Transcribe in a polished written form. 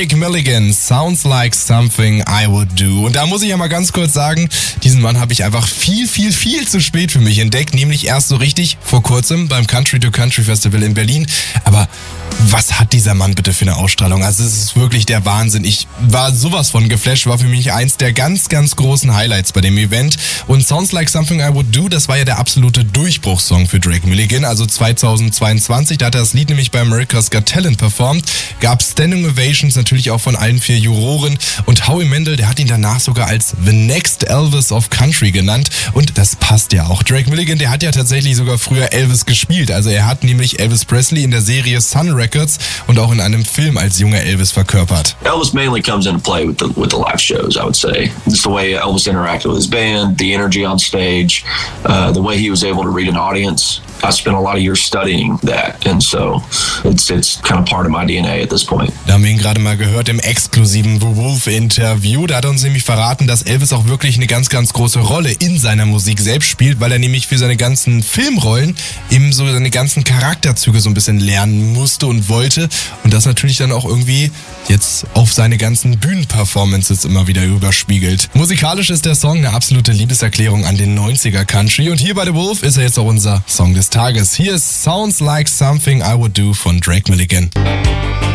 Drake Milligan, Sounds Like Something I Would Do. Und da muss ich ja mal ganz kurz sagen, diesen Mann habe ich einfach viel zu spät für mich entdeckt, nämlich erst so richtig vor kurzem beim Country to Country Festival in Berlin. Aber was hat dieser Mann bitte für eine Ausstrahlung? Also es ist wirklich der Wahnsinn. Ich war sowas von geflasht, war für mich eins der ganz großen Highlights bei dem Event. Und Sounds Like Something I Would Do, das war ja der absolute Durchbruchssong für Drake Milligan. Also 2022, da hat er das Lied nämlich bei America's Got Talent performt. Gab Standing Ovations natürlich auch von allen 4 Juroren. Und Howie Mandel, der hat ihn danach sogar als The Next Elvis of Country genannt. Und das passt ja auch. Drake Milligan, der hat ja tatsächlich sogar früher Elvis gespielt. Also er hat nämlich Elvis Presley in der Serie Sun Records und auch in einem Film als junger Elvis verkörpert. Elvis mainly comes into play with the live shows, I would say. It's the way Elvis interacted with his band, the energy on stage, the way he was able to read an audience. I spent a lot of years studying that, and so it's kind of part of my DNA at this point. Da haben wir ihn gerade mal gehört im exklusiven The Wolf-Interview. Da hat er uns nämlich verraten, dass Elvis auch wirklich eine ganz große Rolle in seiner Musik selbst spielt, weil er nämlich für seine ganzen Filmrollen eben so seine ganzen Charakterzüge so ein bisschen lernen musste und wollte und das natürlich dann auch irgendwie jetzt auf seine ganzen Bühnenperformances immer wieder überspiegelt. Musikalisch ist der Song eine absolute Liebeserklärung an den 90er Country und hier bei The Wolf ist er jetzt auch unser Song des Tages. Hier ist Sounds Like Something I Would Do von Drake Milligan.